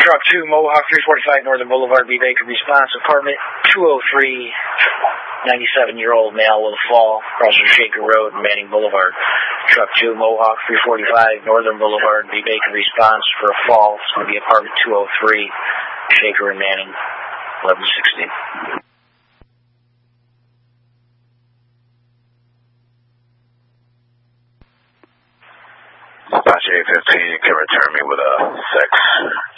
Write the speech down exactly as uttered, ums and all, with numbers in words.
Truck two, Mohawk three forty-five Northern Boulevard, B. Baker, response, apartment two oh three, ninety-seven-year-old male will fall across from Shaker Road, Manning Boulevard. Truck two, Mohawk three forty-five Northern Boulevard, B. Baker, response for a fall. It's going to be apartment two oh three, Shaker and Manning, eleven sixty. Dispatch eight fifteen, you can return me with a six.